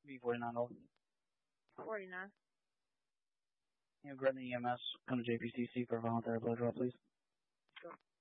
B49 all. 49. You know, grab the EMS, come to JPCC for voluntary blood draw, please. Sure.